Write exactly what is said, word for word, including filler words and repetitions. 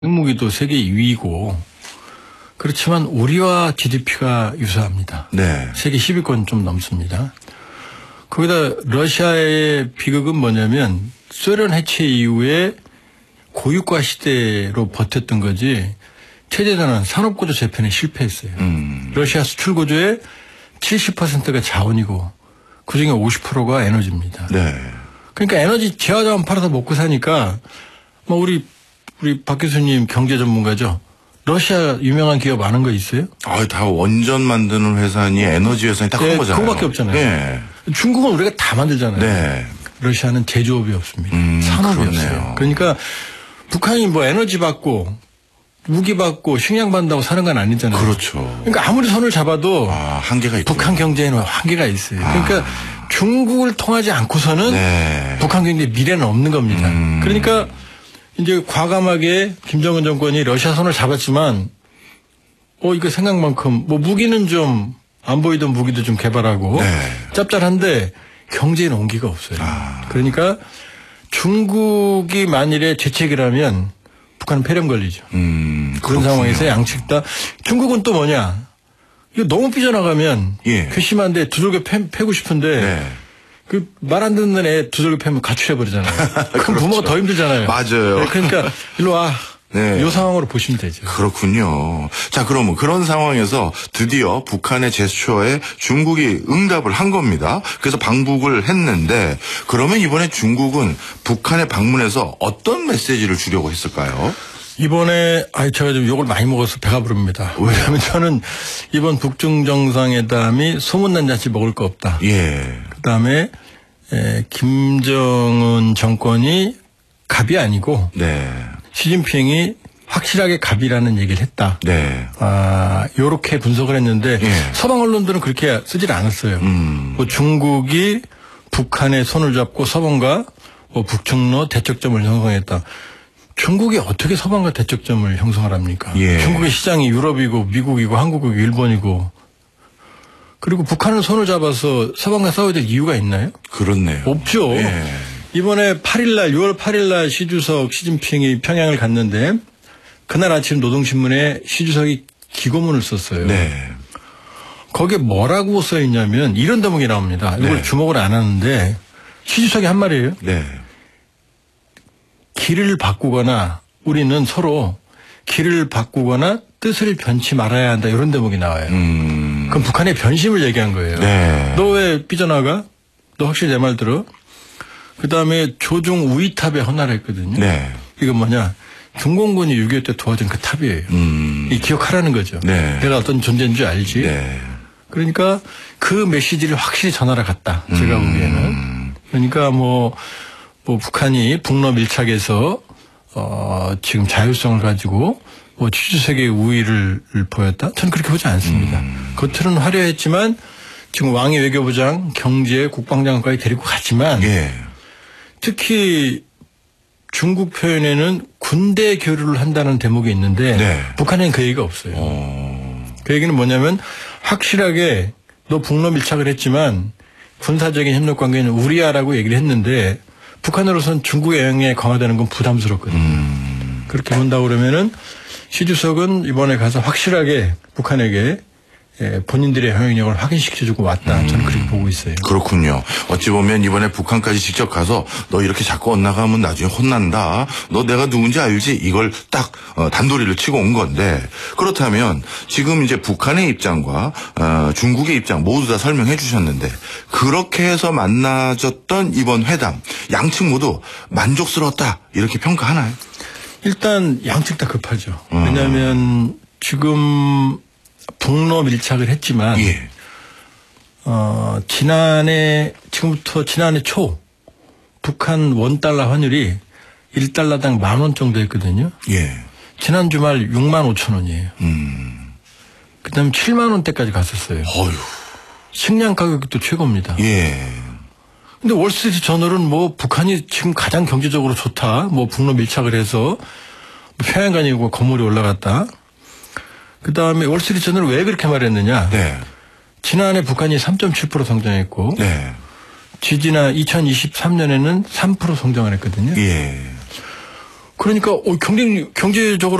핵무기도 세계 이 위이고 그렇지만 우리와 지디피가 유사합니다. 네. 세계 십 위권 좀 넘습니다. 거기다 러시아의 비극은 뭐냐면 소련 해체 이후에 고유가 시대로 버텼던 거지 체제전환 산업구조 재편에 실패했어요. 음. 러시아 수출 구조의 칠십 퍼센트가 자원이고 그중에 오십 퍼센트가 에너지입니다. 네. 그러니까 에너지 재화자원 팔아서 먹고 사니까 뭐 우리 우리 박 교수님 경제 전문가죠. 러시아 유명한 기업 아는 거 있어요? 아, 다 원전 만드는 회사니 에너지 회사니 다 그런 네, 거잖아요. 그거밖에 없잖아요. 네. 중국은 우리가 다 만들잖아요. 네. 러시아는 제조업이 없습니다. 음, 산업이 그렇네요. 없어요. 그러니까 북한이 뭐 에너지 받고 무기 받고 식량 받는다고 사는 건 아니잖아요. 그렇죠. 그러니까 아무리 손을 잡아도 아, 한계가 있고. 북한 경제에는 한계가 있어요. 그러니까 아. 중국을 통하지 않고서는 네. 북한 경제에 미래는 없는 겁니다. 음. 그러니까 이제 과감하게 김정은 정권이 러시아 손을 잡았지만 어 이거 생각만큼 뭐 무기는 좀 안 보이던 무기도 좀 개발하고 네. 짭짤한데 경제에는 온기가 없어요. 아. 그러니까 중국이 만일에 재채기라면 북한은 폐렴 걸리죠. 음, 그런 그렇군요. 상황에서 양측 다 중국은 또 뭐냐 이거 너무 삐져나가면 예. 괘씸한데 두들겨 패, 패고 싶은데 네. 그 말 안 듣는 애 두들겨 패면 가출해버리잖아요. 그럼 부모가 더 힘들잖아요. 맞아요. 네, 그러니까 일로 와. 네. 이 상황으로 보시면 되죠. 그렇군요. 자, 그러면 그런 상황에서 드디어 북한의 제스처에 중국이 응답을 한 겁니다. 그래서 방북을 했는데 그러면 이번에 중국은 북한에 방문해서 어떤 메시지를 주려고 했을까요? 이번에 아이 제가 좀 욕을 많이 먹어서 배가 부릅니다. 왜냐하면 저는 이번 북중 정상회담이 소문난 잔치 먹을 거 없다. 예. 그다음에 에, 김정은 정권이 갑이 아니고 네. 시진핑이 확실하게 갑이라는 얘기를 했다. 네. 아, 요렇게 분석을 했는데 예. 서방 언론들은 그렇게 쓰질 않았어요. 음. 뭐 중국이 북한의 손을 잡고 서방과 뭐 북중로 대척점을 형성했다. 중국이 어떻게 서방과 대척점을 형성을 합니까? 예. 중국의 시장이 유럽이고 미국이고 한국이고 일본이고 그리고 북한은 손을 잡아서 서방과 싸워야 될 이유가 있나요? 그렇네요. 없죠. 예. 이번에 팔 일날 유월 팔 일날 시주석 시진핑이 평양을 갔는데 그날 아침 노동신문에 시주석이 기고문을 썼어요. 네. 거기에 뭐라고 써 있냐면 이런 대목이 나옵니다. 이걸 네. 주목을 안 하는데 시주석이 한 말이에요. 네. 길을 바꾸거나 우리는 서로 길을 바꾸거나 뜻을 변치 말아야 한다. 이런 대목이 나와요. 음. 그럼 북한의 변심을 얘기한 거예요. 네. 너 왜 삐져나가? 너 확실히 내 말 들어? 그 다음에 조중 우이탑에 헌화했거든요. 네. 이건 뭐냐. 중공군이 육이오 때 도와준 그 탑이에요. 음. 이 기억하라는 거죠. 네. 내가 어떤 존재인 줄 알지. 네. 그러니까 그 메시지를 확실히 전하러 갔다. 제가 음. 보기에는. 그러니까 뭐, 뭐 북한이 북러 밀착에서 어 지금 자율성을 가지고 뭐 취주세계의 우위를 보였다. 저는 그렇게 보지 않습니다. 음. 겉으로는 화려했지만 지금 왕이 외교부장, 경제, 국방장관까지 데리고 갔지만 예. 특히 중국 표현에는 군대 교류를 한다는 대목이 있는데 네. 북한에는 그 얘기가 없어요. 어. 그 얘기는 뭐냐면 확실하게 너 북러 밀착을 했지만 군사적인 협력 관계는 우리야라고 얘기를 했는데 북한으로선 중국의 영향이 강화되는 건 부담스럽거든요. 음. 그렇게 본다고 그러면은 시 주석은 이번에 가서 확실하게 북한에게 본인들의 영향력을 확인시켜주고 왔다. 저는 그렇게 보고 있어요. 그렇군요. 어찌 보면 이번에 북한까지 직접 가서 너 이렇게 자꾸 엇나가면 나중에 혼난다. 너 내가 누군지 알지? 이걸 딱 단도리를 치고 온 건데 그렇다면 지금 이제 북한의 입장과 중국의 입장 모두 다 설명해 주셨는데 그렇게 해서 만나졌던 이번 회담 양측 모두 만족스러웠다 이렇게 평가하나요? 일단 양측 다 급하죠. 음. 왜냐하면 지금 북러 밀착을 했지만 예. 어, 지난해 지금부터 지난해 초 북한 원달러 환율이 일 달러당 만 원 정도였거든요. 예. 지난 주말 육만 오천 원이에요. 음. 그다음에 칠만 원대까지 갔었어요. 어휴. 식량 가격도 최고입니다. 예. 근데 월스트리트 저널은 뭐 북한이 지금 가장 경제적으로 좋다. 뭐 북러 밀착을 해서 평양간이고 건물이 올라갔다. 그 다음에 월스트리트 저널은 왜 그렇게 말했느냐. 네. 지난해 북한이 삼 점 칠 퍼센트 성장했고 네. 지지난 이천이십삼 년에는 삼 퍼센트 성장을 했거든요. 예. 그러니까 어, 경쟁 경제적으로